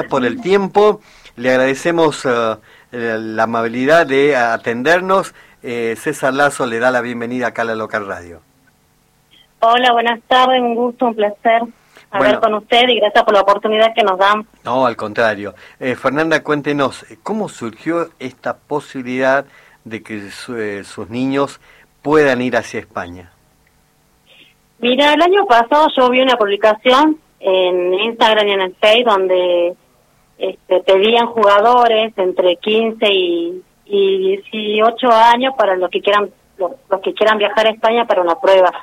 por el tiempo, le agradecemos la amabilidad de atendernos. César Lazo le da la bienvenida acá a la Local Radio. Hola, buenas tardes, un gusto, un placer hablar con usted y gracias por la oportunidad que nos dan. No, al contrario. Fernanda, cuéntenos, ¿cómo surgió esta posibilidad de que sus niños puedan ir hacia España? Mira, el año pasado yo vi una publicación en Instagram y en el Face donde pedían jugadores entre 15 y 18 años para los que quieran viajar a España para una prueba.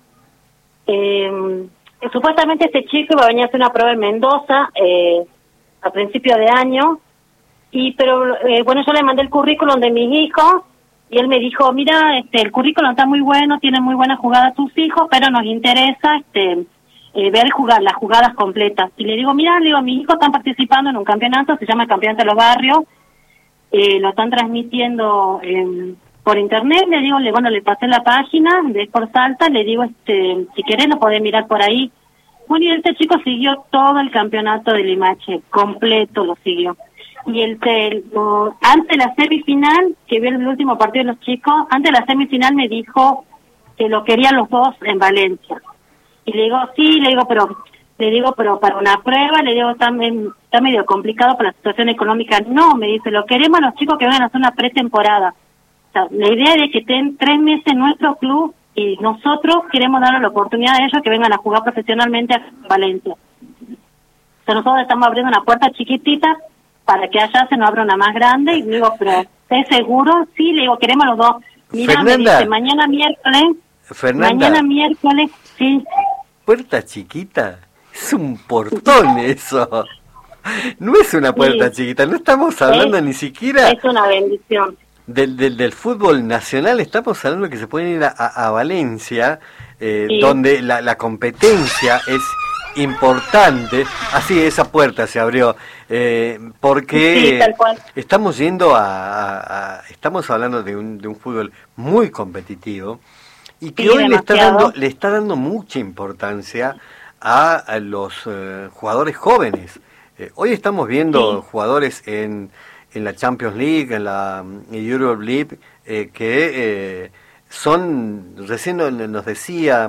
Supuestamente este chico iba a venir a hacer una prueba en Mendoza a principio de año, pero yo le mandé el currículum de mis hijos y él me dijo, mira, el currículum está muy bueno, tienen muy buena jugada tus hijos, pero nos interesa ver las jugadas completas. Y le digo, mira, mis hijos están participando en un campeonato, se llama el Campeonato de los Barrios, lo están transmitiendo por internet. Le digo, le pasé la página de Sport Salta, le digo, si querés lo podés mirar por ahí. Bueno, y este chico siguió todo el campeonato de Limache, completo lo siguió. Y antes de la semifinal, que vio el último partido de los chicos, antes de la semifinal me dijo que lo querían los dos en Valencia. Y le digo, sí, pero para una prueba, le digo, está medio complicado por la situación económica. No, me dice, lo queremos a los chicos que vengan a hacer una pretemporada. O sea, la idea es que estén 3 meses en nuestro club y nosotros queremos darle la oportunidad a ellos que vengan a jugar profesionalmente a Valencia. O sea, nosotros estamos abriendo una puerta chiquitita para que allá se nos abra una más grande. Y digo, pero ¿estás seguro? Sí, le digo, queremos los dos. Mira, Fernanda, me dice, mañana miércoles, sí. ¿Puerta chiquita? Es un portón eso. No es una puerta chiquita, no estamos hablando ni siquiera... Es una bendición. Del fútbol nacional, estamos hablando que se pueden ir a Valencia, donde la competencia es importante. Así, esa puerta se abrió, porque tal cual. Estamos yendo estamos hablando de un fútbol muy competitivo y que hoy le está dando mucha importancia a los jugadores jóvenes. Hoy estamos viendo jugadores en la Champions League, en la Europe League, que son, recién nos decía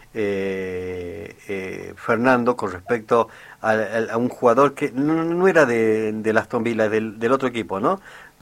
Fernando con respecto a un jugador que no era de Aston Villa, del otro equipo, ¿no?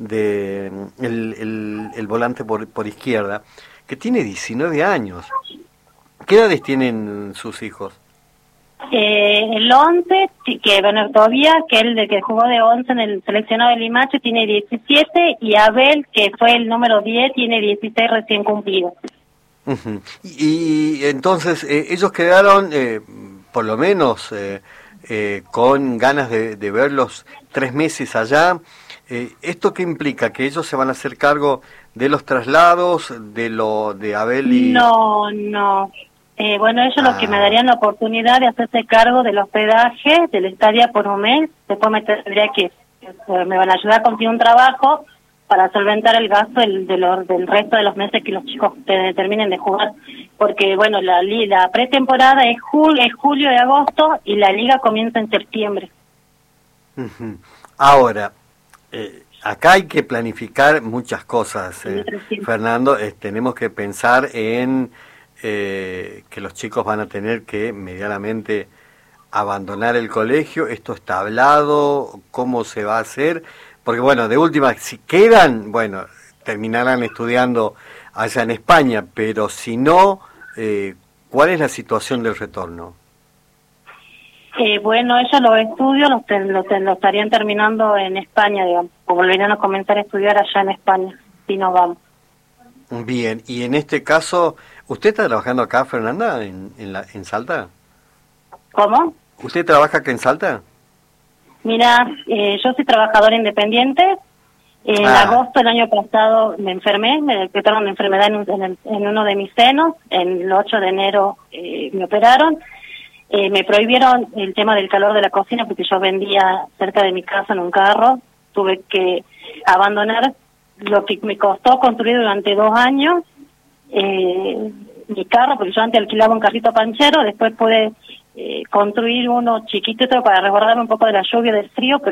El volante por izquierda, que tiene 19 años. ¿Qué edades tienen sus hijos? El 11, todavía, que el que jugó de 11 en el seleccionado de Limache, tiene 17, y Abel, que fue el número 10, tiene 16 recién cumplidos. Uh-huh. Y entonces ellos quedaron, por lo menos, con ganas de verlos 3 meses allá. ¿Esto qué implica? ¿Que ellos se van a hacer cargo de los traslados, de Abel y...? No. Ellos los que me darían la oportunidad de hacerse cargo del hospedaje, del estadia por un mes. Después me van a ayudar a conseguir un trabajo para solventar el gasto del resto de los meses que los chicos terminen de jugar. Porque, la pretemporada es julio y agosto, y la liga comienza en septiembre. Uh-huh. Ahora, acá hay que planificar muchas cosas, Fernando. Tenemos que pensar en... que los chicos van a tener que medianamente abandonar el colegio. ¿Esto está hablado? ¿Cómo se va a hacer? Porque de última, si quedan, terminarán estudiando allá en España, pero si no, ¿cuál es la situación del retorno? Ellos los estudios los estarían terminando en España, digamos, o volverían a comenzar a estudiar allá en España, si no vamos. Bien, y en este caso, ¿usted está trabajando acá, Fernanda, en Salta? ¿Cómo? ¿Usted trabaja acá en Salta? Mira, yo soy trabajadora independiente. En agosto del año pasado me enfermé, me detectaron una enfermedad en uno de mis senos. El 8 de enero me operaron. Me prohibieron el tema del calor de la cocina porque yo vendía cerca de mi casa en un carro. Tuve que abandonar lo que me costó construir durante 2 años mi carro, porque yo antes alquilaba un carrito panchero. Después pude construir uno chiquitito para resguardarme un poco de la lluvia, del frío, pero